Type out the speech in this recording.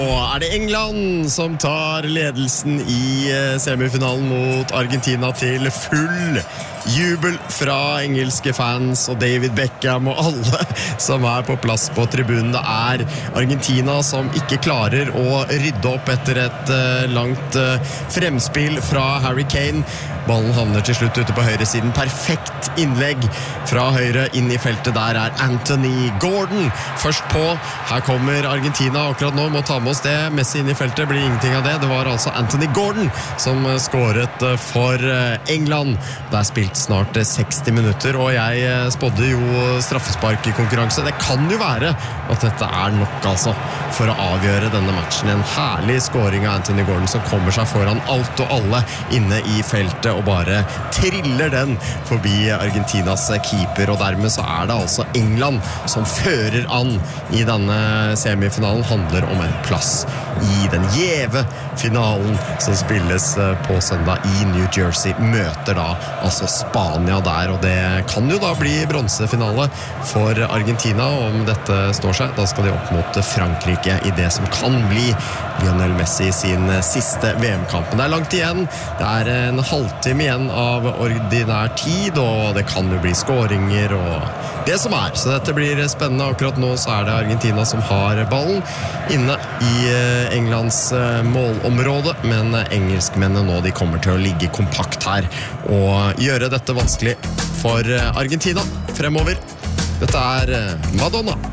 Og det England som tar ledelsen i semifinalen mot Argentina til full jubel fra engelske fans og David Beckham og alle som på plass på tribunen. Det Argentina som ikke klarer å rydde opp etter et langt fremspill fra Harry Kane. Ballen havner til slutt ute på høyresiden. Perfekt innlegg fra høyre inn i feltet. Der Anthony Gordon først på. Her kommer Argentina akkurat nå, må ta med oss det. Messi inn i feltet, blir ingenting av det. Det var altså Anthony Gordon som skåret for England. Det spilt snart 60 minutter, og jeg spådde jo straffespark i konkurranse. Det kan jo være at dette nok altså for å avgjøre denne matchen. En herlig skåring av Anthony Gordon som kommer seg foran alt og alle inne i feltet og bare triller den forbi Argentinas keeper, og dermed så det altså England som fører an i denne semifinalen. Handler om en plass i den gjeve finalen som spilles på søndag i New Jersey. Møter da altså Spania der, og det kan jo da bli bronsefinale for Argentina. Og om dette står seg, da skal de opp mot Frankrike i det som kan bli Lionel Messi sin siste VM-kamp. Det langt igjen, det en halvtime igjen av ordinær tid, og det kan jo bli skåringer og det som så dette blir spennende. Akkurat nå så det Argentina som har ballen inne i Englands målområde, men engelskmennene nå, de kommer til å ligge kompakt her og gjøre dette vanskelig for Argentina fremover. Dette Madonna.